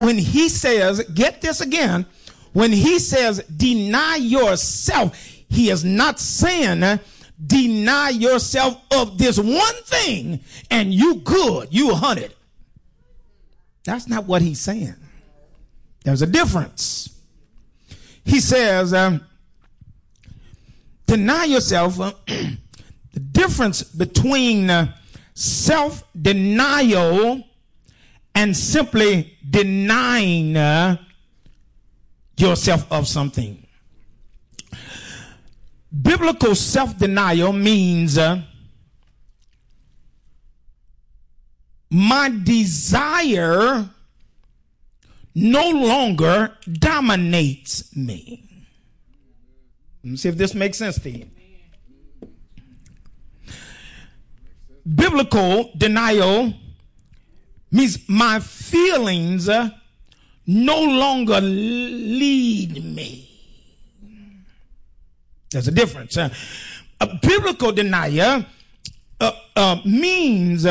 when he says, get this again, when he says deny yourself, he is not saying deny yourself of this one thing and you good, you 100. That's not what he's saying. There's a difference. He says, deny yourself. The difference between self-denial and simply denying yourself of something. Biblical self-denial means my desire no longer dominates me. Let me see if this makes sense to you. Biblical denial means my feelings no longer lead me. There's a difference. A biblical denial means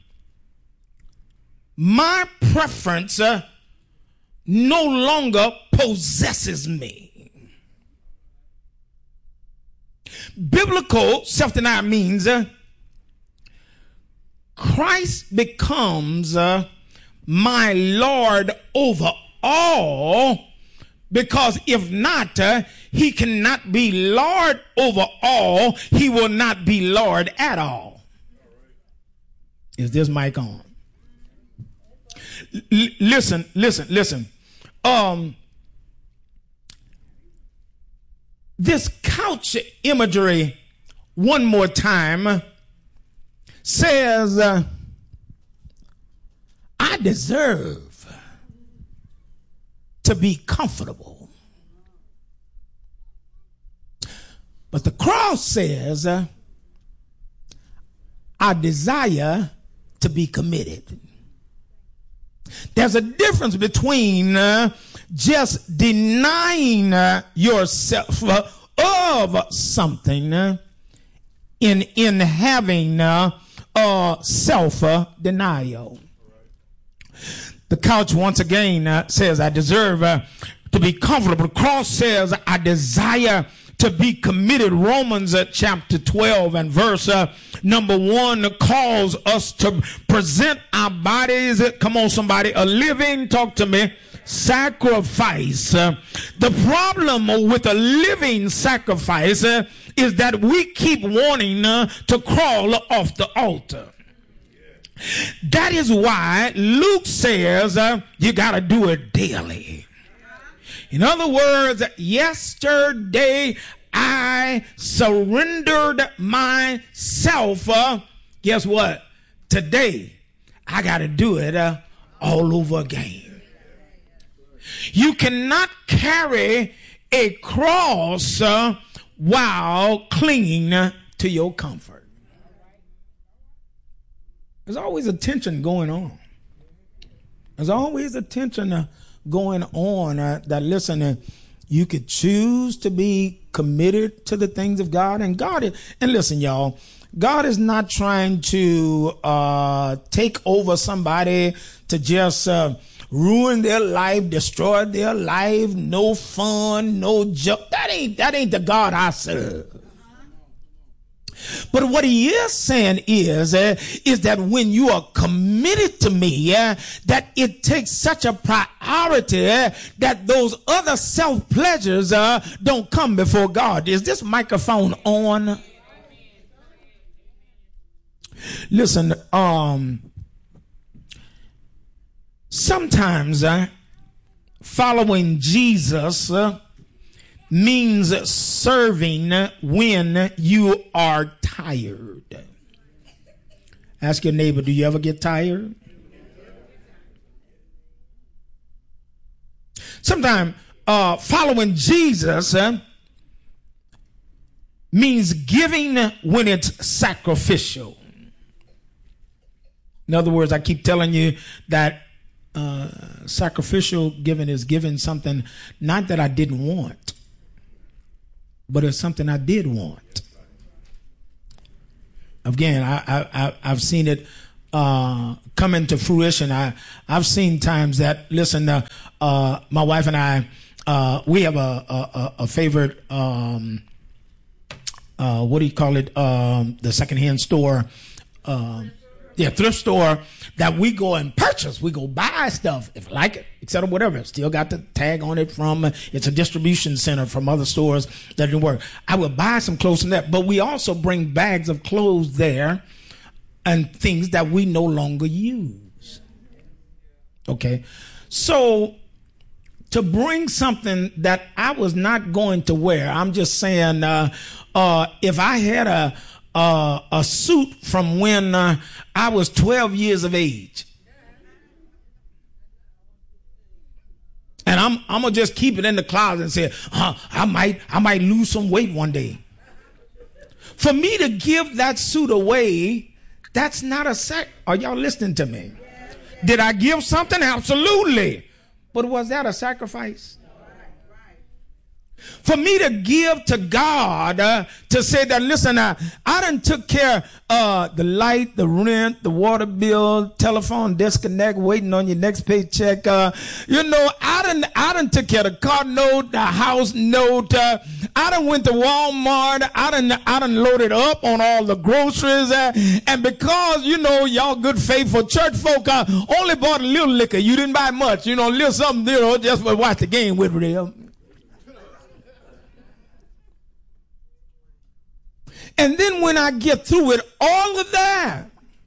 my preference no longer possesses me. Biblical self-denial means Christ becomes my Lord over all, because if not, he cannot be Lord over all. He will not be Lord at all. Is this mic on? Listen. This couch imagery, one more time, says, I deserve to be comfortable. But the cross says, I desire to be committed. There's a difference between just denying yourself of something in having self-denial. The couch once again says, I deserve to be comfortable. The cross says, I desire to be committed. Romans chapter 12 and verse number 1 calls us to present our bodies, come on somebody, a living, talk to me, sacrifice. The problem with a living sacrifice is that we keep wanting to crawl off the altar. That is why Luke says you got to do it daily. In other words, yesterday I surrendered myself. Guess what? Today I got to do it all over again. You cannot carry a cross while clinging to your comfort. There's always a tension going on. There's always a tension going on that, listen, you could choose to be committed to the things of God. And and listen, y'all, God is not trying to take over somebody to just ruin their life, destroy their life, no fun, no joy. That ain't the God I serve. But what he is saying is that when you are committed to me, that it takes such a priority that those other self-pleasures don't come before God. Is this microphone on? Listen, sometimes following Jesus means serving when you are tired. Ask your neighbor, do you ever get tired? Sometimes following Jesus means giving when it's sacrificial. In other words, I keep telling you that sacrificial giving is giving something not that I didn't want, but it's something I did want. Again, I've seen it come into fruition. I've seen times that, listen, my wife and I, we have a favorite, what do you call it? The secondhand store, thrift store that we go and purchase. We go buy stuff if I like it, etc. Whatever. It's still got the tag on it from, it's a distribution center from other stores that didn't work. I will buy some clothes from that, but we also bring bags of clothes there and things that we no longer use. Okay. So to bring something that I was not going to wear, I'm just saying, if I had a suit from when I was 12 years of age, and I'm gonna just keep it in the closet and say, I might lose some weight one day. For me to give that suit away, that's not a Are y'all listening to me? Did I give something? Absolutely. But was that a sacrifice? For me to give to God, to say that, listen, I done took care of the light, the rent, the water bill, telephone, disconnect, waiting on your next paycheck. I done took care of the car note, the house note. I done went to Walmart. I done loaded up on all the groceries. And because, y'all good faithful church folk only bought a little liquor. You didn't buy much, little something, just to watch the game with them. And then when I get through with all of that,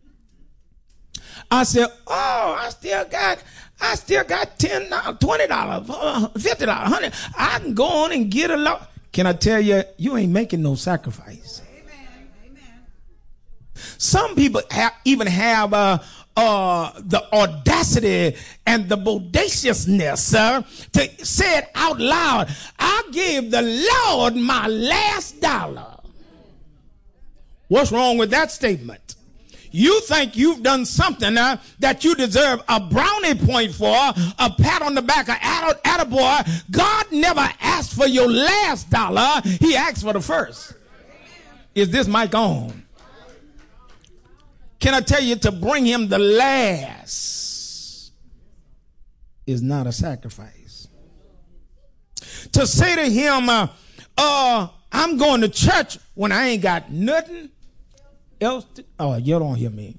I said, I still got $10, $20, $50, $100. I can go on and get a lot. Can I tell you, you ain't making no sacrifice. Amen. Some people even have the audacity and the bodaciousness to say it out loud. I gave the Lord my last dollar. What's wrong with that statement? You think you've done something that you deserve a brownie point for, a pat on the back, a attaboy. God never asked for your last dollar. He asked for the first. Is this mic on? Can I tell you, to bring him the last is not a sacrifice. To say to him, I'm going to church when I ain't got nothing else. You don't hear me.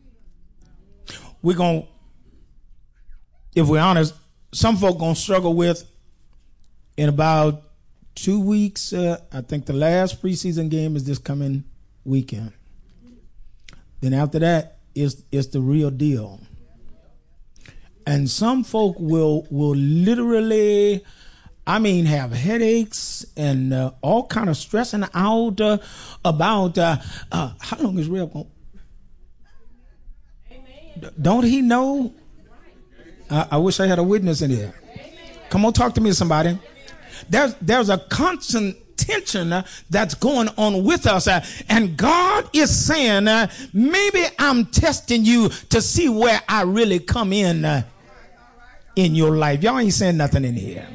If we're honest, some folk gonna struggle with in about 2 weeks. I think the last preseason game is this coming weekend. Then after that, it's the real deal. And some folk will literally, have headaches and all kind of stressing out about how long is Rev going? Don't he know? I wish I had a witness in here. Come on, talk to me, somebody. There's a constant tension that's going on with us, and God is saying, maybe I'm testing you to see where I really come in your life. Y'all ain't saying nothing in here.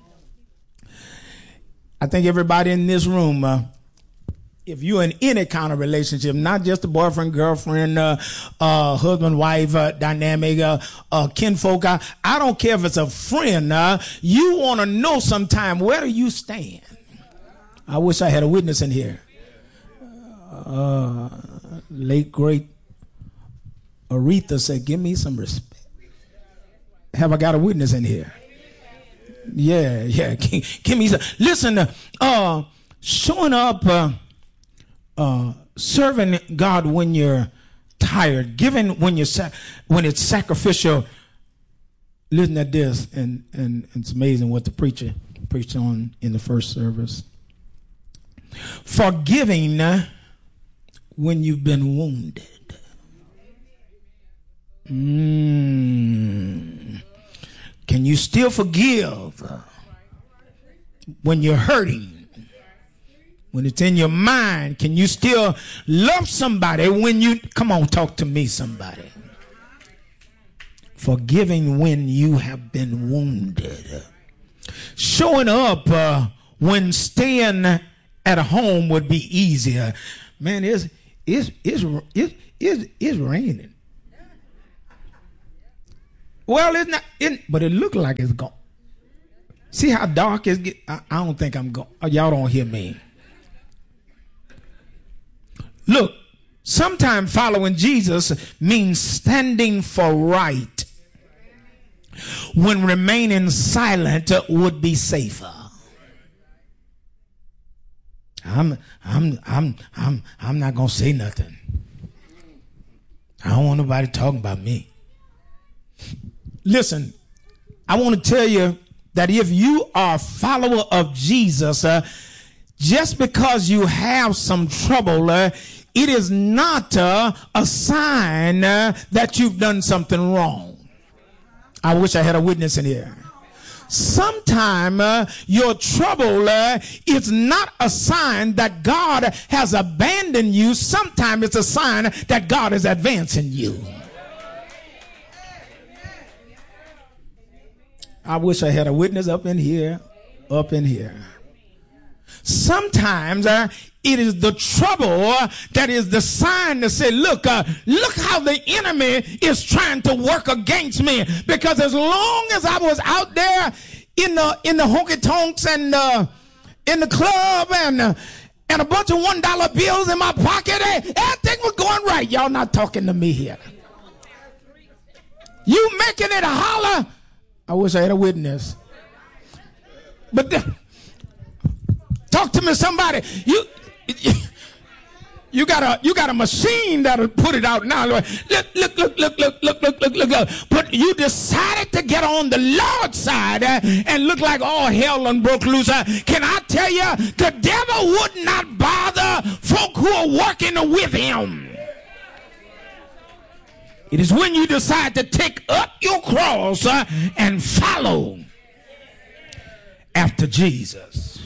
I think everybody in this room, if you're in any kind of relationship, not just a boyfriend, girlfriend, husband, wife dynamic, kinfolk, I don't care if it's a friend, you want to know sometime, where do you stand? I wish I had a witness in here. Late, great Aretha said, give me some respect. Have I got a witness in here? Yeah. Give me some. Listen, showing up, serving God when you're tired, giving when it's sacrificial. Listen at this, and it's amazing what the preacher preached on in the first service. Forgiving when you've been wounded. Can you still forgive when you're hurting? When it's in your mind, can you still love somebody when you... Come on, talk to me, somebody. Forgiving when you have been wounded. Showing up when staying at home would be easier. Man, it's raining. Well, it's not, but it looked like it's gone. See how dark it's get? I don't think I'm going. Y'all don't hear me. Look, sometimes following Jesus means standing for right when remaining silent would be safer. I'm not gonna say nothing. I don't want nobody talking about me. Listen, I want to tell you that if you are a follower of Jesus, just because you have some trouble, it is not a sign that you've done something wrong. I wish I had a witness in here. Sometimes your trouble is not a sign that God has abandoned you. Sometimes it's a sign that God is advancing you. I wish I had a witness up in here, up in here. Sometimes it is the trouble that is the sign to say, look how the enemy is trying to work against me. Because as long as I was out there in the honky tonks and in the club and a bunch of $1 bills in my pocket, everything was going right. Y'all not talking to me here. You making it a holler? I wish I had a witness. But talk to me, somebody. You got a machine that'll put it out now. Look. But you decided to get on the Lord's side and look like all hell done broke loose. Can I tell you, the devil would not bother folk who are working with him. It is when you decide to take up your cross and follow after Jesus.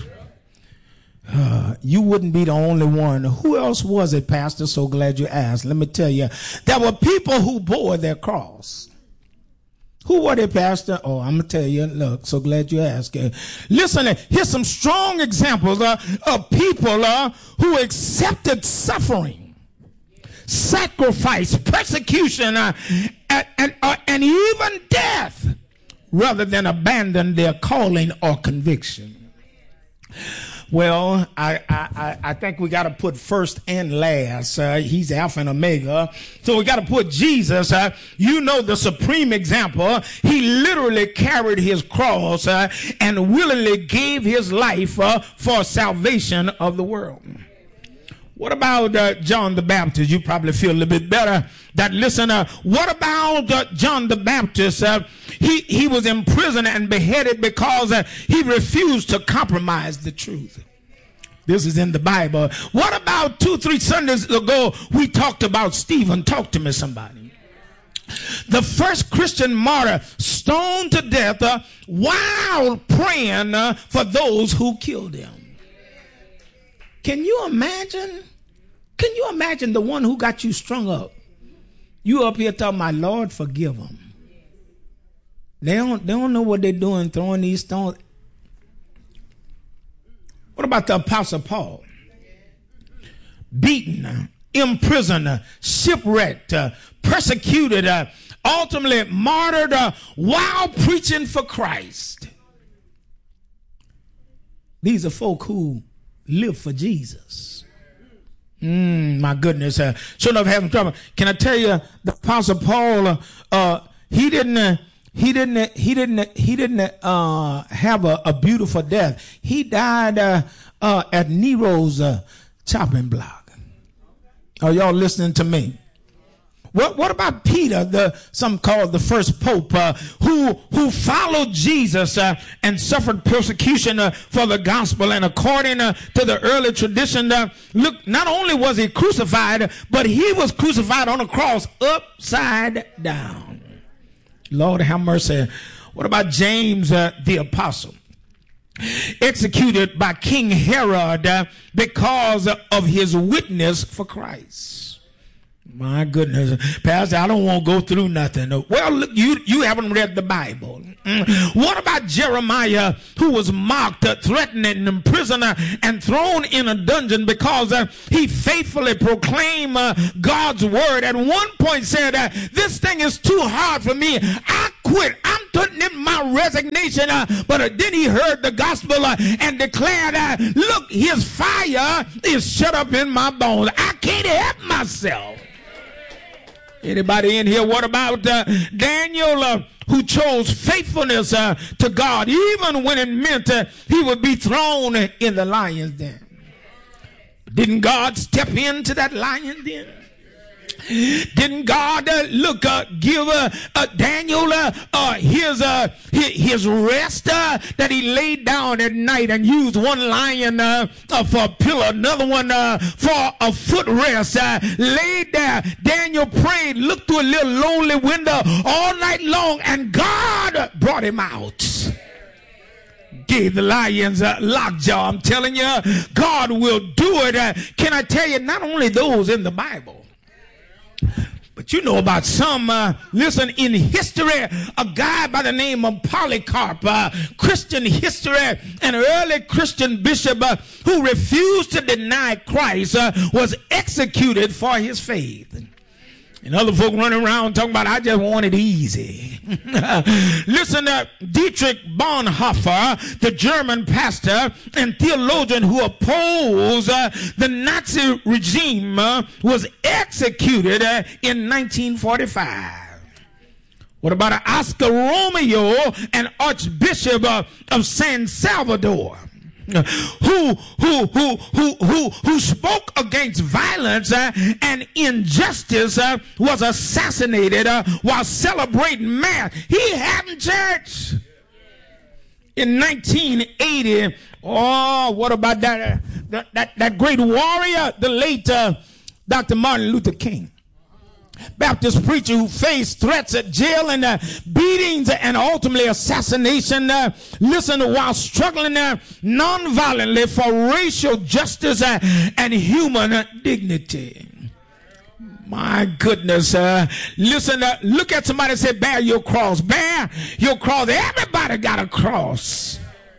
You wouldn't be the only one. Who else was it, Pastor? So glad you asked. Let me tell you, there were people who bore their cross. Who were they, Pastor? Oh, I'm going to tell you. Look, so glad you asked. Listen, here's some strong examples of people who accepted suffering, sacrifice, persecution, and even death rather than abandon their calling or conviction. Well, I think we got to put first and last. He's Alpha and Omega. So we got to put Jesus, the supreme example. He literally carried his cross and willingly gave his life for salvation of the world. What about John the Baptist? You probably feel a little bit better. What about John the Baptist? He was in prison and beheaded because he refused to compromise the truth. This is in the Bible. What about 2-3 Sundays ago, we talked about Stephen? Talk to me, somebody. The first Christian martyr stoned to death while praying for those who killed him. Can you imagine? Can you imagine the one who got you strung up? You up here talking, my Lord, forgive them. They don't know what they're doing, throwing these stones. What about the Apostle Paul? Beaten, imprisoned, shipwrecked, persecuted, ultimately martyred while preaching for Christ. These are folk who live for Jesus. My goodness, sure enough having trouble. Can I tell you, the Apostle Paul, he didn't have a beautiful death. He died at Nero's chopping block. Are y'all listening to me? What about Peter, some called the first pope, who followed Jesus and suffered persecution for the gospel? And according to the early tradition, look, not only was he crucified, but he was crucified on a cross upside down. Lord have mercy. What about James the apostle? Executed by King Herod because of his witness for Christ. My goodness, Pastor, I don't want to go through nothing. Well, look, you haven't read the Bible. What about Jeremiah, who was mocked, threatened, and imprisoned, and thrown in a dungeon because he faithfully proclaimed God's word? At one point said, this thing is too hard for me. I quit. I'm putting in my resignation. But then he heard the gospel and declared, look, his fire is shut up in my bones. I can't help myself. Anybody in here? What about Daniel, who chose faithfulness to God, even when it meant he would be thrown in the lion's den? Didn't God step into that lion's den? Didn't God give Daniel his rest that he laid down at night and used one lion for a pillow, another one for a footrest? Laid there, Daniel prayed, looked through a little lonely window all night long, and God brought him out. Gave the lions a lockjaw. I'm telling you, God will do it. Can I tell you, not only those in the Bible, but you know about some, listen, in history, a guy by the name of Polycarp, Christian history, an early Christian bishop who refused to deny Christ, was executed for his faith. And other folk running around talking about, I just want it easy. Listen, Dietrich Bonhoeffer, the German pastor and theologian who opposed the Nazi regime, was executed in 1945. What about Oscar Romeo, an archbishop of San Salvador, who spoke against violence and injustice, was assassinated while celebrating Mass. He hadn't church. In 1980, what about that great warrior, the late Dr. Martin Luther King? Baptist preacher who faced threats at jail and beatings and ultimately assassination. Listen, while struggling nonviolently for racial justice and human dignity. My goodness. Listen, look at somebody and say, bear your cross. Bear your cross. Everybody got a cross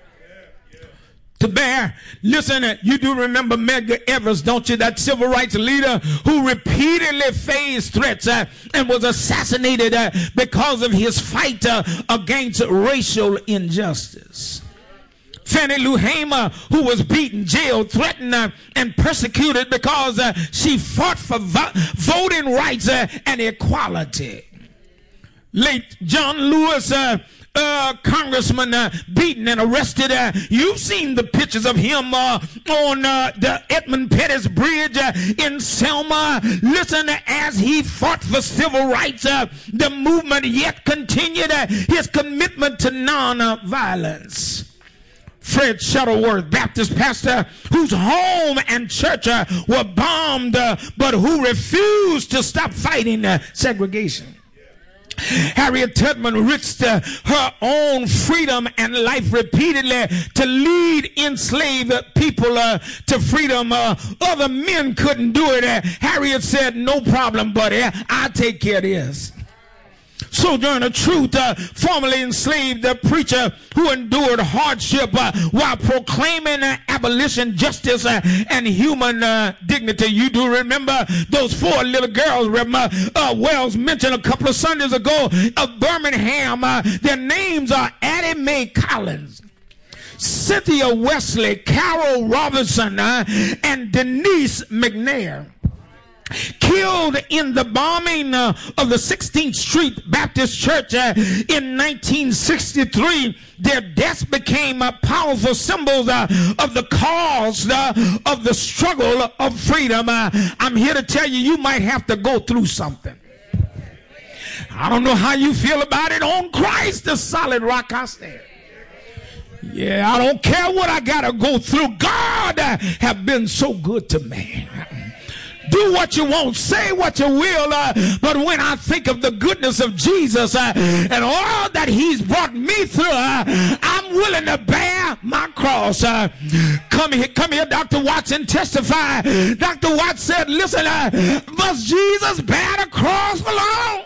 to bear. Listen, you do remember Medgar Evers, don't you? That civil rights leader who repeatedly faced threats and was assassinated because of his fight against racial injustice. Fannie Lou Hamer, who was beaten, jailed, threatened, and persecuted because she fought for voting rights and equality. Late John Lewis, congressman, beaten and arrested. You've seen the pictures of him on the Edmund Pettus Bridge in Selma. Listen, as he fought for civil rights, the movement yet continued his commitment to non-violence. Fred Shuttleworth, Baptist pastor whose home and church were bombed, but who refused to stop fighting segregation. Harriet Tubman risked her own freedom and life repeatedly to lead enslaved people to freedom. Other men couldn't do it. Harriet said, no problem, buddy. I'll take care of this. Sojourner Truth, formerly enslaved preacher who endured hardship while proclaiming abolition, justice, and human dignity. You do remember those 4 little girls Wells mentioned a couple of Sundays ago of Birmingham. Their names are Addie Mae Collins, Cynthia Wesley, Carol Robinson, and Denise McNair. Killed in the bombing of the 16th Street Baptist Church in 1963. Their deaths became powerful symbols of the cause of the struggle of freedom. I'm here to tell you, you might have to go through something. I don't know how you feel about it. On Christ, the solid rock I stand. Yeah, I don't care what I got to go through. God have been so good to me. Do what you want, say what you will, but when I think of the goodness of Jesus and all that he's brought me through, I'm willing to bear my cross. Come here, Dr. Watson, testify. Dr. Watts said, listen, must Jesus bear the cross alone?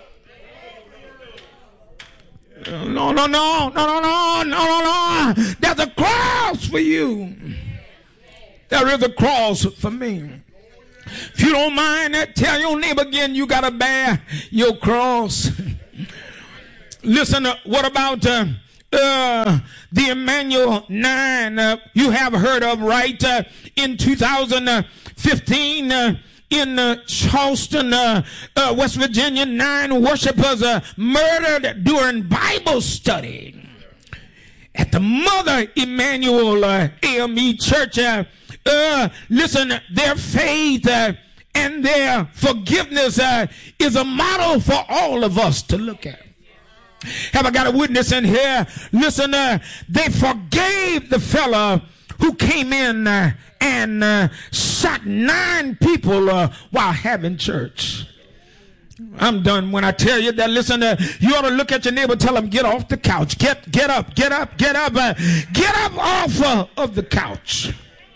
No. There's a cross for you. There is a cross for me. If you don't mind, tell your neighbor again, you got to bear your cross. Listen, what about the Emmanuel 9 you have heard of, right? In 2015 in Charleston, West Virginia, 9 worshipers murdered during Bible study at the Mother Emmanuel AME Church. Listen, their faith and their forgiveness is a model for all of us to look at. Have I got a witness in here? Listen, they forgave the fella who came in and shot 9 people while having church. I'm done when I tell you that. Listen, you ought to look at your neighbor, tell him, get off the couch. Get up, get up, get up, get up off of the couch.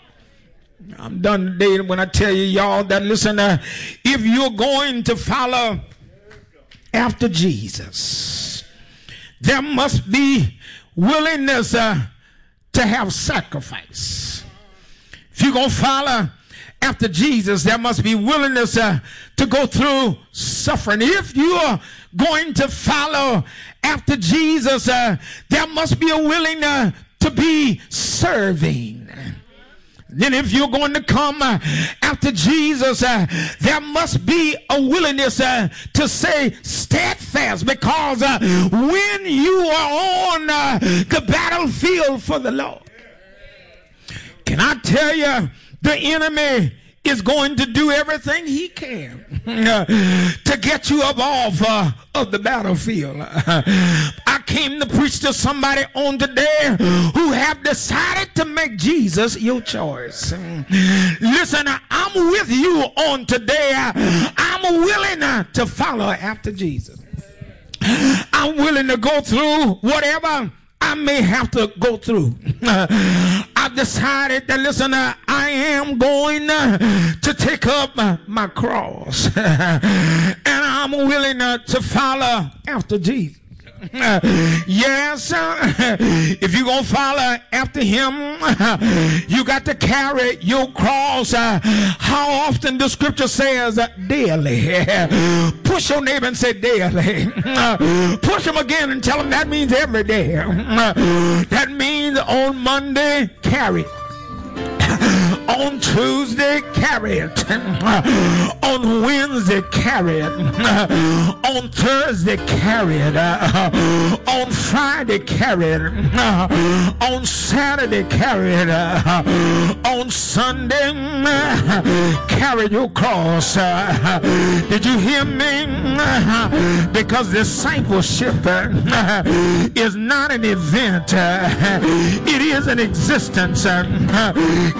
I'm done today when I tell you, y'all, that listen, if you're going to follow after Jesus, there must be willingness to have sacrifice. If you're going to follow after Jesus, there must be willingness to go through suffering. If you are going to follow after Jesus, there must be a willingness to be serving. Then if you're going to come after Jesus, there must be a willingness to say steadfast, because when you are on the battlefield for the Lord, can I tell you, the enemy is going to do everything he can to get you up off of the battlefield. I came to preach to somebody on today who have decided to make Jesus your choice. Listen, I'm with you on today. I'm willing to follow after Jesus. I'm willing to go through whatever I may have to go through. I've decided that, listen, I am going to take up my cross. And I'm willing to follow after Jesus. Yes, if you're going to follow after him, you got to carry your cross. How often the scripture says daily. Push your neighbor and say daily. Push him again and tell him that means every day. That means on Monday, carry it. On Tuesday, carry it. On Wednesday, carry it. On Thursday, carry it. On Friday, carry it. On Saturday, carry it. On Sunday, carry your cross. Did you hear me? Because discipleship is not an event. It is an existence.